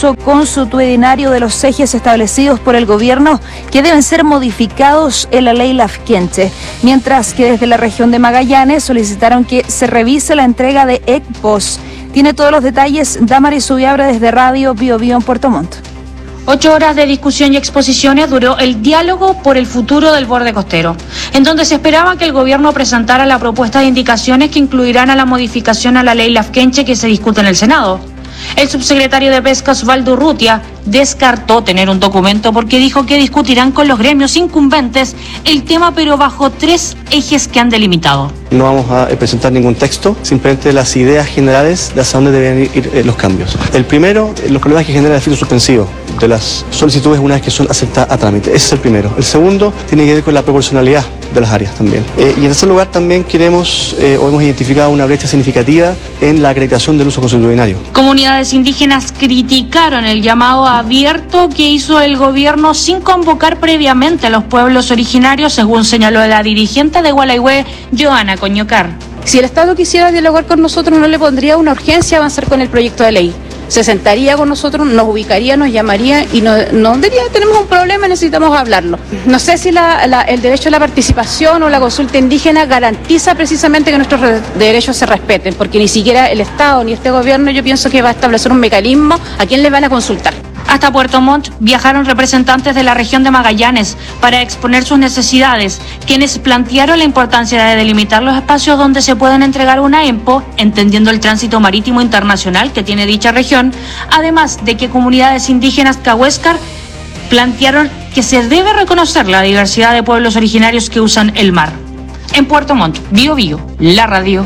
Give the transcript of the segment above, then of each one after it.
uso consuetudinario de los ejes establecidos por el gobierno que deben ser modificados en la ley Lafkenche, mientras que desde la región de Magallanes solicitaron que se revise la entrega de ECPOS. Tiene todos los detalles Damaris Subiabre desde Radio Bio Bio en Puerto Montt. 8 horas de discusión y exposiciones duró el diálogo por el futuro del borde costero, en donde se esperaba que el gobierno presentara la propuesta de indicaciones que incluirán a la modificación a la ley Lafkenche que se discute en el Senado. El subsecretario de Pesca, Osvaldo Urrutia, descartó tener un documento porque dijo que discutirán con los gremios incumbentes el tema, pero bajo 3 ejes que han delimitado. No vamos a presentar ningún texto, simplemente las ideas generales de hacia dónde deben ir los cambios. El primero, los problemas que genera el efecto suspensivo de las solicitudes una vez que son aceptadas a trámite. Ese es el primero. El segundo tiene que ver con la proporcionalidad de las áreas también. Y en tercer lugar también queremos o hemos identificado una brecha significativa en la acreditación del uso consuetudinario. Comunidades indígenas criticaron el llamado abierto que hizo el gobierno sin convocar previamente a los pueblos originarios, según señaló la dirigente de Gualeguay, Joana Coñocar. Si el Estado quisiera dialogar con nosotros, no le pondría una urgencia avanzar con el proyecto de ley. Se sentaría con nosotros, nos ubicaría, nos llamaría y nos diría, tenemos un problema, necesitamos hablarlo. No sé si el derecho a la participación o la consulta indígena garantiza precisamente que nuestros derechos se respeten, porque ni siquiera el Estado ni este gobierno, yo pienso que va a establecer un mecanismo a quién le van a consultar. Hasta Puerto Montt viajaron representantes de la región de Magallanes para exponer sus necesidades, quienes plantearon la importancia de delimitar los espacios donde se pueden entregar una EMPO, entendiendo el tránsito marítimo internacional que tiene dicha región, además de que comunidades indígenas cahuéscar plantearon que se debe reconocer la diversidad de pueblos originarios que usan el mar. En Puerto Montt, Bio Bio, la radio.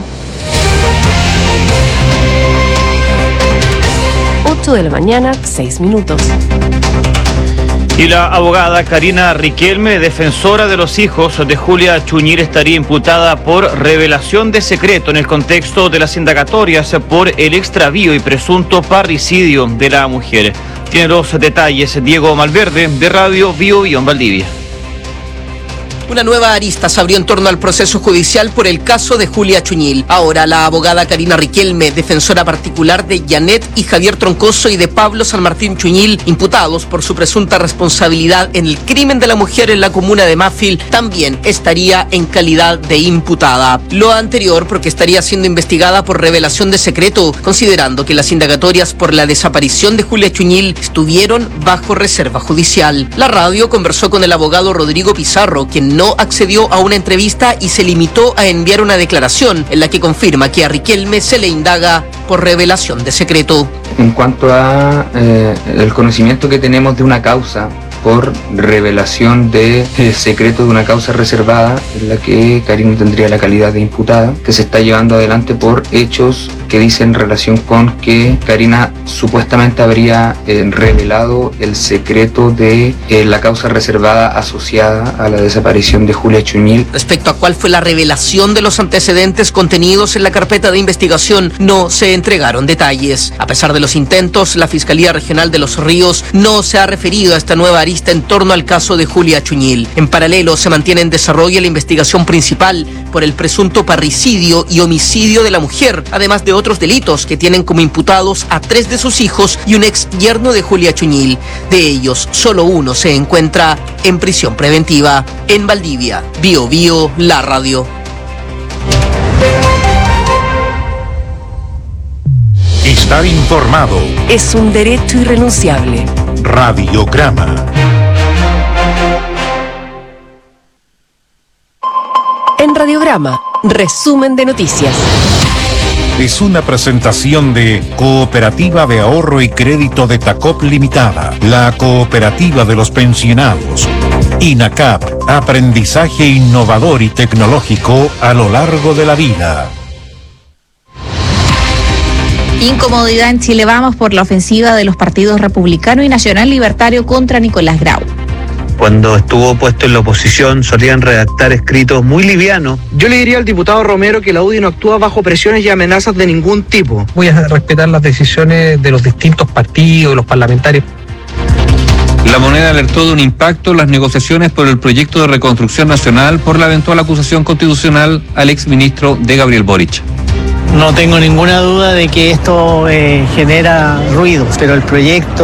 8 de la mañana, 6 minutos. Y la abogada Karina Riquelme, defensora de los hijos de Julia Chuñil, estaría imputada por revelación de secreto en el contexto de las indagatorias por el extravío y presunto parricidio de la mujer. Tiene los detalles Diego Malverde, de Radio Bio Bio en Valdivia. Una nueva arista se abrió en torno al proceso judicial por el caso de Julia Chuñil. Ahora la abogada Karina Riquelme, defensora particular de Janet y Javier Troncoso y de Pablo San Martín Chuñil, imputados por su presunta responsabilidad en el crimen de la mujer en la comuna de Mafil, también estaría en calidad de imputada. Lo anterior porque estaría siendo investigada por revelación de secreto, considerando que las indagatorias por la desaparición de Julia Chuñil estuvieron bajo reserva judicial. La radio conversó con el abogado Rodrigo Pizarro, quien no accedió a una entrevista y se limitó a enviar una declaración en la que confirma que a Riquelme se le indaga por revelación de secreto. En cuanto a el conocimiento que tenemos de una causa por revelación de secreto de una causa reservada en la que Karina tendría la calidad de imputada, que se está llevando adelante por hechos que dicen relación con que Karina supuestamente habría revelado el secreto de la causa reservada asociada a la desaparición de Julia Chuñil. Respecto a cuál fue la revelación de los antecedentes contenidos en la carpeta de investigación, no se entregaron detalles. A pesar de los intentos, la Fiscalía Regional de Los Ríos no se ha referido a esta nueva arista en torno al caso de Julia Chuñil. En paralelo, se mantiene en desarrollo la investigación principal por el presunto parricidio y homicidio de la mujer, además de otros delitos que tienen como imputados a 3 de sus hijos y un ex yerno de Julia Chuñil. De ellos, solo uno se encuentra en prisión preventiva. En Valdivia, Bio Bio, la radio. Estar informado es un derecho irrenunciable. Radiograma. En Radiograma, resumen de noticias. Es una presentación de Cooperativa de Ahorro y Crédito de Tacop Limitada, la cooperativa de los pensionados. INACAP, aprendizaje innovador y tecnológico a lo largo de la vida. Incomodidad en Chile Vamos por la ofensiva de los partidos republicano y nacional libertario contra Nicolás Grau. Cuando estuvo puesto en la oposición solían redactar escritos muy livianos. Yo le diría al diputado Romero que la UDI no actúa bajo presiones y amenazas de ningún tipo. Voy a respetar las decisiones de los distintos partidos, de los parlamentarios. La Moneda alertó de un impacto en las negociaciones por el proyecto de reconstrucción nacional por la eventual acusación constitucional al exministro de Gabriel Boric. No tengo ninguna duda de que esto genera ruido, pero el proyecto